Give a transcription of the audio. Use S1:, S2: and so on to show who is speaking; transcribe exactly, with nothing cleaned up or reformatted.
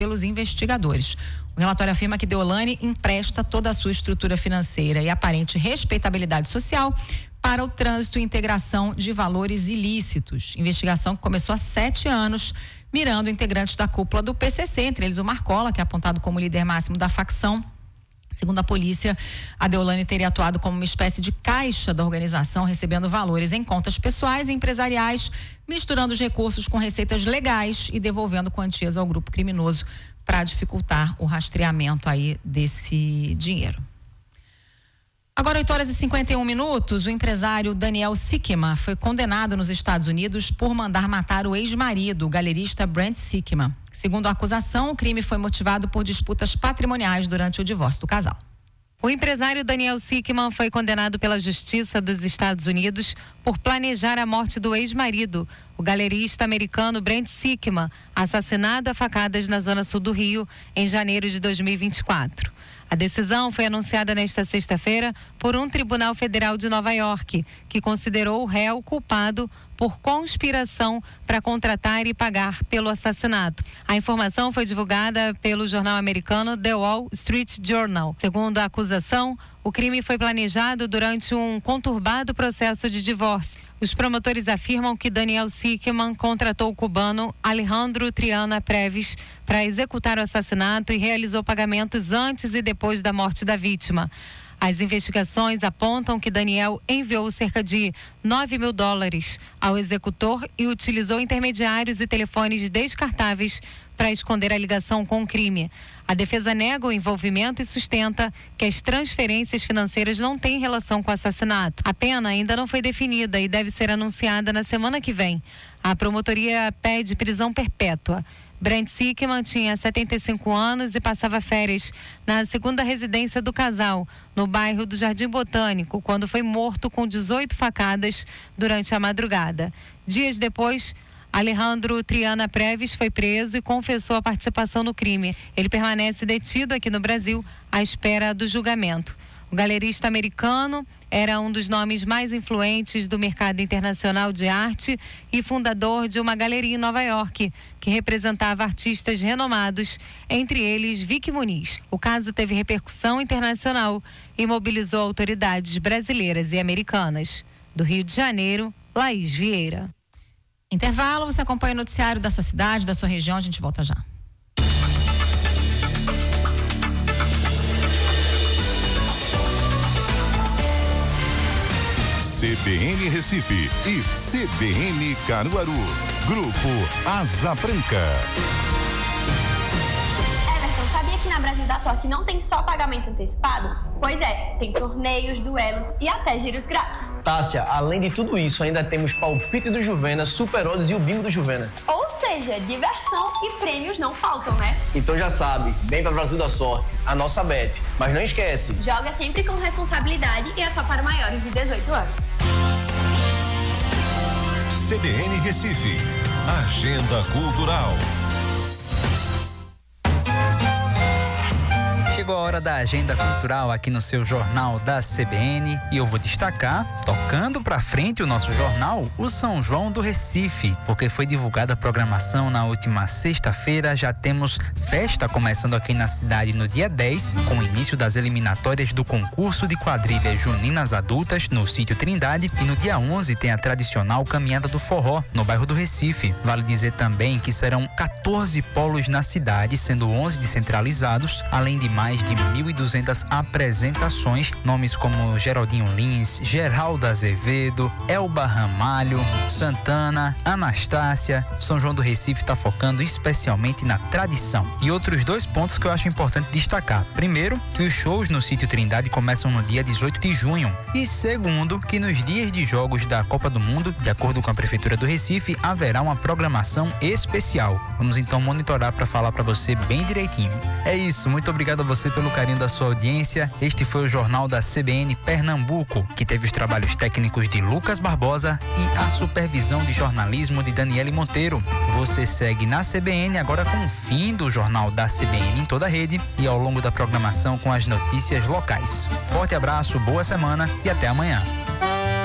S1: pelos investigadores. O relatório afirma que Deolane empresta toda a sua estrutura financeira e aparente respeitabilidade social para o trânsito e integração de valores ilícitos. Investigação que começou há sete anos, mirando integrantes da cúpula do P C C, entre eles o Marcola, que é apontado como líder máximo da facção. Segundo a polícia, a Deolane teria atuado como uma espécie de caixa da organização, recebendo valores em contas pessoais e empresariais, misturando os recursos com receitas legais e devolvendo quantias ao grupo criminoso para dificultar o rastreamento aí desse dinheiro. Agora, oito horas e cinquenta e um minutos, o empresário Daniel Sickman foi condenado nos Estados Unidos por mandar matar o ex-marido, o galerista Brent Sickman. Segundo a acusação, o crime foi motivado por disputas patrimoniais durante o divórcio do casal.
S2: O empresário Daniel Sickman foi condenado pela Justiça dos Estados Unidos por planejar a morte do ex-marido, o galerista americano Brent Sickman, assassinado a facadas na zona sul do Rio em janeiro de dois mil e vinte e quatro. A decisão foi anunciada nesta sexta-feira por um tribunal federal de Nova York, que considerou o réu culpado por conspiração para contratar e pagar pelo assassinato. A informação foi divulgada pelo jornal americano The Wall Street Journal. Segundo a acusação, o crime foi planejado durante um conturbado processo de divórcio. Os promotores afirmam que Daniel Sickman contratou o cubano Alejandro Triana Previs para executar o assassinato e realizou pagamentos antes e depois da morte da vítima. As investigações apontam que Daniel enviou cerca de nove mil dólares ao executor e utilizou intermediários e telefones descartáveis para esconder a ligação com o crime. A defesa nega o envolvimento e sustenta que as transferências financeiras não têm relação com o assassinato. A pena ainda não foi definida e deve ser anunciada na semana que vem. A promotoria pede prisão perpétua. Brent Sickman tinha setenta e cinco anos e passava férias na segunda residência do casal, no bairro do Jardim Botânico, quando foi morto com dezoito facadas durante a madrugada. Dias depois, Alejandro Triana Previs foi preso e confessou a participação no crime. Ele permanece detido aqui no Brasil à espera do julgamento. O galerista americano era um dos nomes mais influentes do mercado internacional de arte e fundador de uma galeria em Nova York, que representava artistas renomados, entre eles Vicky Muniz. O caso teve repercussão internacional e mobilizou autoridades brasileiras e americanas. Do Rio de Janeiro, Laís Vieira.
S1: Intervalo, você acompanha o noticiário da sua cidade, da sua região, a gente volta já.
S3: C B N Recife e C B N Caruaru. Grupo Asa Branca.
S4: Everton, sabia que na Brasil da Sorte não tem só pagamento antecipado? Pois é, tem torneios, duelos e até giros grátis.
S5: Tássia, além de tudo isso, ainda temos palpite do Juvena, Super Odds e o bingo do Juvena.
S4: Ou seja, diversão e prêmios não faltam, né?
S5: Então já sabe, vem para Brasil da Sorte, a nossa bet. Mas não esquece,
S4: joga sempre com responsabilidade e é só para maiores de dezoito anos.
S3: C B N Recife, Agenda Cultural.
S6: Chegou a hora da agenda cultural aqui no seu jornal da C B N e eu vou destacar, tocando pra frente o nosso jornal, o São João do Recife, porque foi divulgada a programação na última sexta-feira. Já temos festa começando aqui na cidade no dia dez, com o início das eliminatórias do concurso de quadrilhas juninas adultas no sítio Trindade, e no dia onze tem a tradicional Caminhada do Forró no bairro do Recife. Vale dizer também que serão quatorze polos na cidade, sendo onze descentralizados, além de mais de mil e duzentas apresentações, nomes como Geraldinho Lins, Geraldo Azevedo, Elba Ramalho, Santana, Anastácia. São João do Recife está focando especialmente na tradição. E outros dois pontos que eu acho importante destacar. Primeiro, que os shows no sítio Trindade começam no dia dezoito de junho. E segundo, que nos dias de jogos da Copa do Mundo, de acordo com a Prefeitura do Recife, haverá uma programação especial. Vamos então monitorar para falar para você bem direitinho. É isso, muito obrigado a você pelo carinho da sua audiência. Este foi o jornal da C B N Pernambuco, que teve os trabalhos técnicos de Lucas Barbosa e a supervisão de jornalismo de Daniele Monteiro. Você segue na C B N agora com o fim do jornal da C B N em toda a rede e ao longo da programação com as notícias locais. Forte abraço, boa semana e até amanhã.